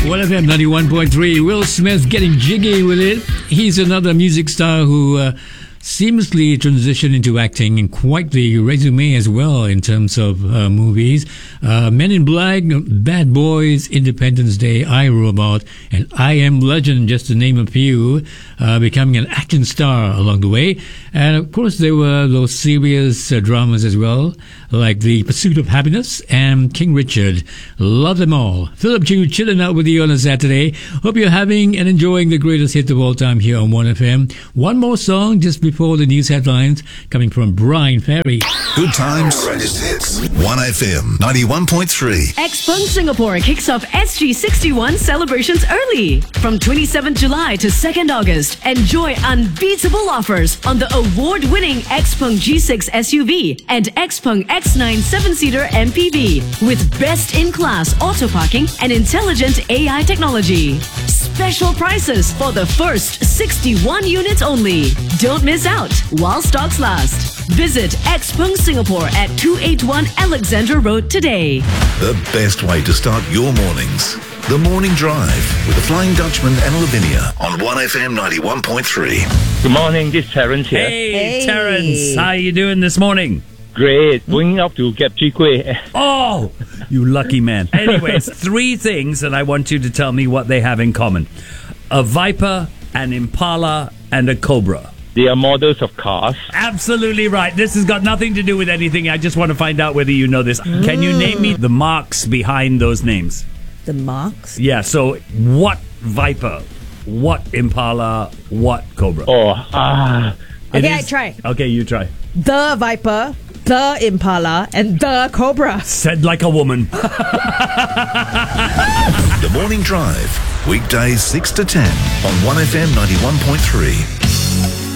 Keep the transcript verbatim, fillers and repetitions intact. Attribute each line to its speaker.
Speaker 1: one F M ninety-one point three. Will Smith getting jiggy with it. He's another music star who uh, seamlessly transitioned into acting and quite the resume as well in terms of uh, movies. Uh, Men in Black, Bad Boys, Independence Day, I Robot, and I Am Legend, just to name a few, uh, becoming an action star along the way. And of course, there were those serious uh, dramas as well, like The Pursuit of Happiness and King Richard. Love them all. Philip Chu chilling out with you on a Saturday. Hope you're having and enjoying the greatest hit of all time here on one F M. One more song just before the news headlines coming from Brian Ferry.
Speaker 2: Good times, greatest hits. one F M ninety-one point three.
Speaker 3: Xpeng Singapore kicks off S G sixty-one celebrations early. From twenty-seventh July to second August, enjoy unbeatable offers on the award-winning Xpeng G six S U V and Xpeng X nine seven-seater M P V with best-in-class auto parking and intelligent A I technology. Special prices for the first sixty-one units only. Don't miss out while stocks last. Visit Xpeng Singapore at two eighty-one Alexandra Road today.
Speaker 2: The best way to start your mornings. The Morning Drive with the Flying Dutchman and Lavinia on one F M ninety-one point three.
Speaker 4: Good morning, this is Terence here.
Speaker 1: Hey,
Speaker 5: Hey.
Speaker 1: Terence, how you doing this morning?
Speaker 4: Great, going up to get Chi Kueh.
Speaker 1: Oh, you lucky man. Anyways, three things, and I want you to tell me what they have in common. A Viper, an Impala, and a Cobra.
Speaker 4: They are models of cars.
Speaker 1: Absolutely right. This has got nothing to do with anything. I just want to find out whether you know this. Can you name me the marks behind those names?
Speaker 5: The marks?
Speaker 1: Yeah, so what Viper, what Impala, what Cobra?
Speaker 4: Oh, ah.
Speaker 1: It
Speaker 5: Okay, I
Speaker 1: is-
Speaker 5: try.
Speaker 1: Okay, you try.
Speaker 5: The Viper, the Impala, and the Cobra.
Speaker 1: Said like a woman.
Speaker 2: The Morning Drive, weekdays six to ten on one F M ninety-one point three.